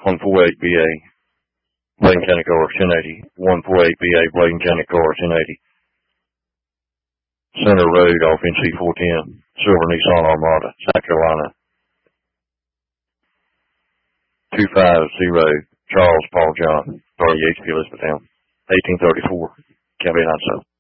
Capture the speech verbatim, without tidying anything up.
one forty-eight B A, Bladen County Car, ten eighty. one forty-eight B A, Bladen County Car, ten eighty. Center Road off N C four ten, Silver Nissan Armada, South Carolina. two fifty, Charles Paul John, R E H P Elizabethtown, eighteen thirty-four, Caveat Nine